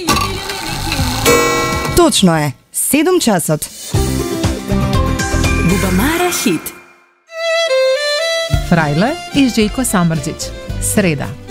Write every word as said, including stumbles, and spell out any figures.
Točno je, sedem časov. Bubamara hit. Frajle in Željko Samrđić. Sreda.